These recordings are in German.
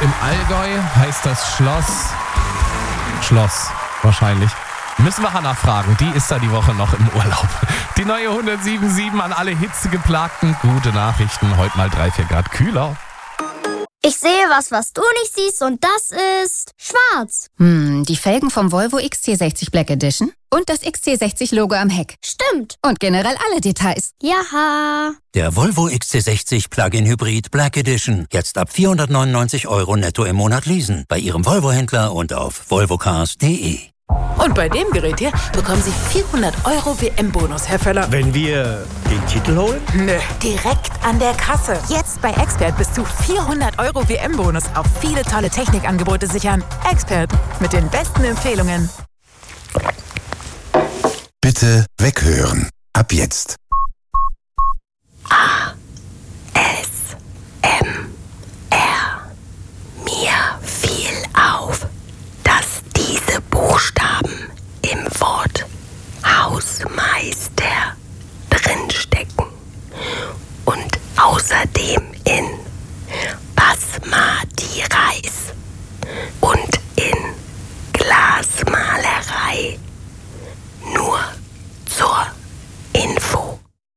im Allgäu heißt das Schloss wahrscheinlich. Müssen wir Hannah fragen, die ist da die Woche noch im Urlaub. Die neue 107.7 an alle Hitzegeplagten. Gute Nachrichten, heute mal 3-4 Grad kühler. Ich sehe was du nicht siehst und das ist schwarz. Die Felgen vom Volvo XC60 Black Edition und das XC60-Logo am Heck. Stimmt. Und generell alle Details. Jaha. Der Volvo XC60 Plug-in Hybrid Black Edition. Jetzt ab 499 € netto im Monat leasen. Bei Ihrem Volvo-Händler und auf volvocars.de. Und bei dem Gerät hier bekommen Sie 400 € WM-Bonus, Herr Völler. Wenn wir den Titel holen? Nö, direkt an der Kasse. Jetzt bei Expert bis zu 400 € WM-Bonus auf viele tolle Technikangebote sichern. Expert, mit den besten Empfehlungen. Bitte weghören. Ab jetzt. ASMR. Mir fiel auf, dass diese Buchstaben im Wort Hausmeister drinstecken und außerdem in Basmati Reis und in Glasmalerei. Nur zur Info.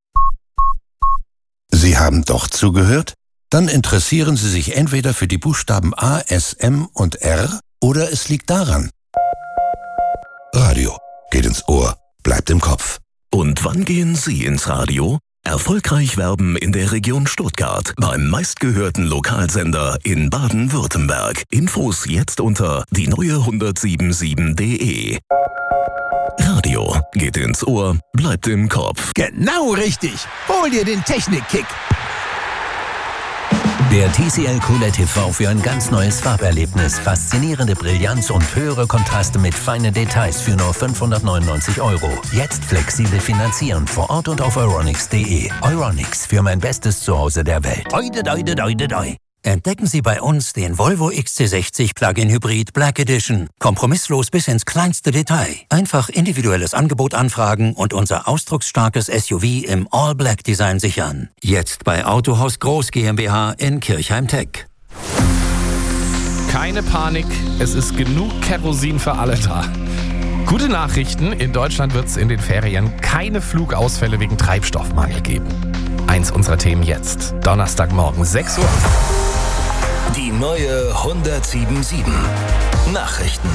Sie haben doch zugehört? Dann interessieren Sie sich entweder für die Buchstaben A, S, M und R oder es liegt daran. Radio geht ins Ohr, bleibt im Kopf. Und wann gehen Sie ins Radio? Erfolgreich werben in der Region Stuttgart beim meistgehörten Lokalsender in Baden-Württemberg. Infos jetzt unter die neue 107.7.de. Radio geht ins Ohr, bleibt im Kopf. Genau richtig. Hol dir den Technik-Kick. Der TCL QLED TV für ein ganz neues Farberlebnis. Faszinierende Brillanz und höhere Kontraste mit feinen Details für nur 599 €. Jetzt flexibel finanzieren vor Ort und auf euronics.de. Euronics, für mein bestes Zuhause der Welt. Oide, doide, doide, doi. Entdecken Sie bei uns den Volvo XC60 Plug-in Hybrid Black Edition. Kompromisslos bis ins kleinste Detail. Einfach individuelles Angebot anfragen und unser ausdrucksstarkes SUV im All-Black-Design sichern. Jetzt bei Autohaus Groß GmbH in Kirchheim-Tech. Keine Panik, es ist genug Kerosin für alle da. Gute Nachrichten, in Deutschland wird es in den Ferien keine Flugausfälle wegen Treibstoffmangel geben. Eins unserer Themen jetzt, Donnerstagmorgen, 6 Uhr. Die neue 107.7 Nachrichten.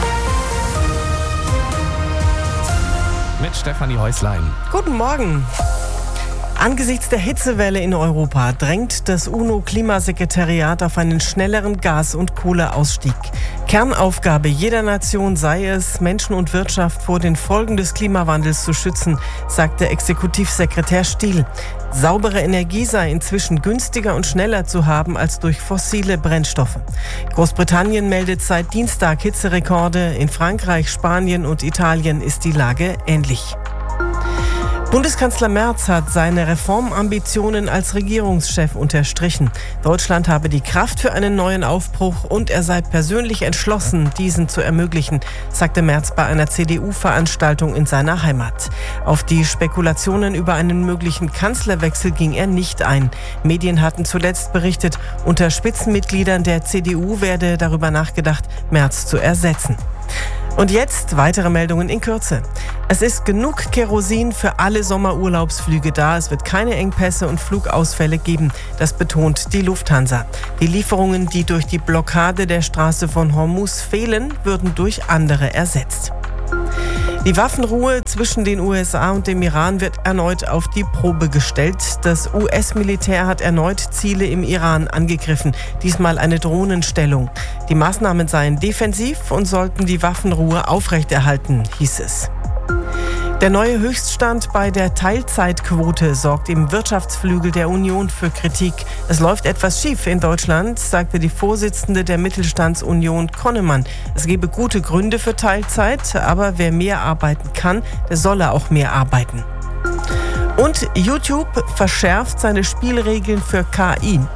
Mit Stefanie Häuslein. Guten Morgen. Angesichts der Hitzewelle in Europa drängt das UNO-Klimasekretariat auf einen schnelleren Gas- und Kohleausstieg. Kernaufgabe jeder Nation sei es, Menschen und Wirtschaft vor den Folgen des Klimawandels zu schützen, sagte Exekutivsekretär Stiel. Saubere Energie sei inzwischen günstiger und schneller zu haben als durch fossile Brennstoffe. Großbritannien meldet seit Dienstag Hitzerekorde. In Frankreich, Spanien und Italien ist die Lage ähnlich. Bundeskanzler Merz hat seine Reformambitionen als Regierungschef unterstrichen. Deutschland habe die Kraft für einen neuen Aufbruch und er sei persönlich entschlossen, diesen zu ermöglichen, sagte Merz bei einer CDU-Veranstaltung in seiner Heimat. Auf die Spekulationen über einen möglichen Kanzlerwechsel ging er nicht ein. Medien hatten zuletzt berichtet, unter Spitzenmitgliedern der CDU werde darüber nachgedacht, Merz zu ersetzen. Und jetzt weitere Meldungen in Kürze. Es ist genug Kerosin für alle Sommerurlaubsflüge da. Es wird keine Engpässe und Flugausfälle geben. Das betont die Lufthansa. Die Lieferungen, die durch die Blockade der Straße von Hormuz fehlen, würden durch andere ersetzt. Die Waffenruhe zwischen den USA und dem Iran wird erneut auf die Probe gestellt. Das US-Militär hat erneut Ziele im Iran angegriffen, diesmal eine Drohnenstellung. Die Maßnahmen seien defensiv und sollten die Waffenruhe aufrechterhalten, hieß es. Der neue Höchststand bei der Teilzeitquote sorgt im Wirtschaftsflügel der Union für Kritik. Es läuft etwas schief in Deutschland, sagte die Vorsitzende der Mittelstandsunion Konnemann. Es gebe gute Gründe für Teilzeit, aber wer mehr arbeiten kann, der solle auch mehr arbeiten. Und YouTube verschärft seine Spielregeln für KI.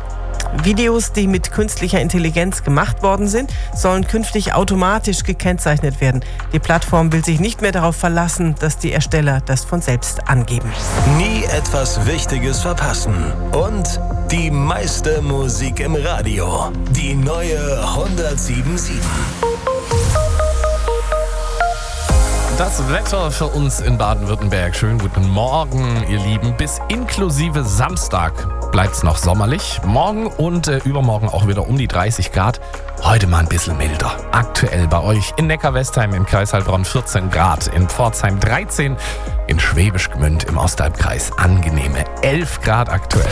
Videos, die mit künstlicher Intelligenz gemacht worden sind, sollen künftig automatisch gekennzeichnet werden. Die Plattform will sich nicht mehr darauf verlassen, dass die Ersteller das von selbst angeben. Nie etwas Wichtiges verpassen. Und die meiste Musik im Radio. Die neue 107.7. Das Wetter für uns in Baden-Württemberg. Schönen guten Morgen, ihr Lieben. Bis inklusive Samstag bleibt's noch sommerlich. Morgen und übermorgen auch wieder um die 30 Grad. Heute mal ein bisschen milder. Aktuell bei euch in Neckar-Westheim im Kreis Heilbronn 14 Grad, in Pforzheim 13, in Schwäbisch Gmünd im Ostalbkreis angenehme 11 Grad aktuell.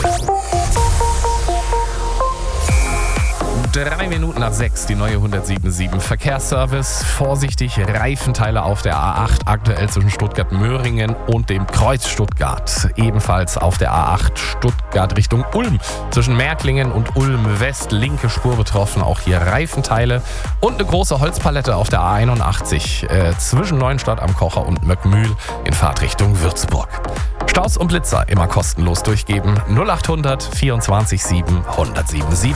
3 Minuten nach 6, die neue 107.7 Verkehrsservice. Vorsichtig, Reifenteile auf der A8, aktuell zwischen Stuttgart-Möhringen und dem Kreuz Stuttgart. Ebenfalls auf der A8 Stuttgart Richtung Ulm. Zwischen Märklingen und Ulm West, linke Spur betroffen, auch hier Reifenteile. Und eine große Holzpalette auf der A81 zwischen Neuenstadt am Kocher und Möckmühl in Fahrtrichtung Würzburg. Staus und Blitzer immer kostenlos durchgeben. 0800 24 7 1077.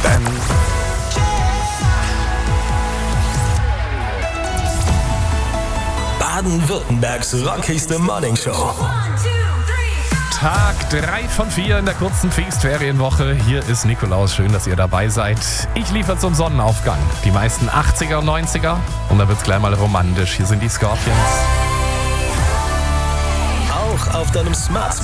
Baden-Württembergs rockigste Morningshow. Tag 3 von 4 in der kurzen Pfingstferienwoche. Hier ist Nikolaus. Schön, dass ihr dabei seid. Ich liefere zum Sonnenaufgang die meisten 80er und 90er. Und da wird's gleich mal romantisch. Hier sind die Scorpions. Auch auf deinem Smart